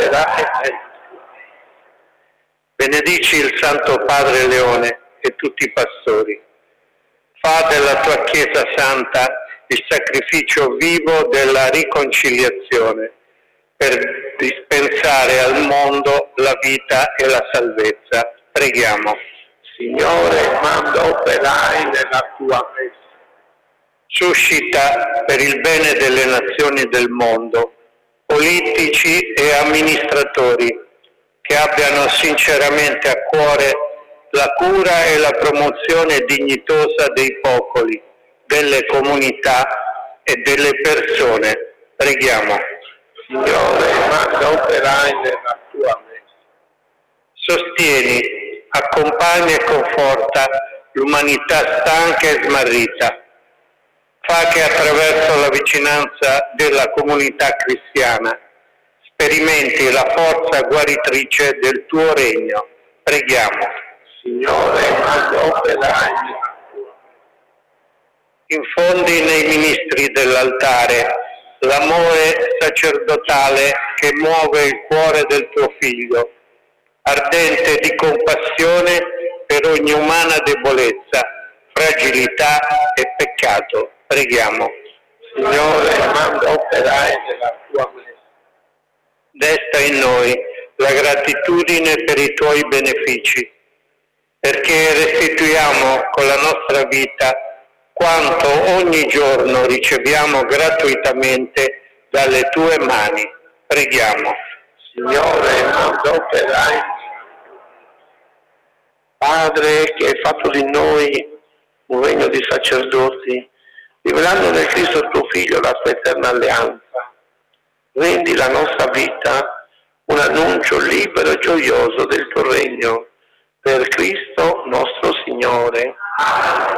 opera e me. Benedici il Santo Padre Leone e tutti i pastori. Fa della tua Chiesa Santa il sacrificio vivo della riconciliazione per dispensare al mondo la vita e la salvezza. Preghiamo. Signore, manda operai nella tua messa. Suscita per il bene delle nazioni del mondo politici e amministratori che abbiano sinceramente a cuore la cura e la promozione dignitosa dei popoli, delle comunità e delle persone. Preghiamo. Signore, manda operai nella tua messa. Sostieni, accompagna e conforta l'umanità stanca e smarrita. Fa che attraverso la vicinanza della comunità cristiana sperimenti la forza guaritrice del tuo regno. Preghiamo. Signore, manda operai nella tua messa. Infondi nei ministri dell'altare l'amore sacerdotale che muove il cuore del tuo Figlio, ardente di compassione per ogni umana debolezza, fragilità e peccato. Preghiamo. Signore, manda operai nella tua messa. Desta in noi la gratitudine per i tuoi benefici, perché restituiamo con la nostra vita quanto ogni giorno riceviamo gratuitamente dalle tue mani. Preghiamo. Signore, manda operai. Padre, che hai fatto di noi un regno di sacerdoti, rivelando nel Cristo tuo Figlio la tua eterna alleanza, rendi la nostra vita un annuncio libero e gioioso del tuo regno, per Cristo nostro Signore.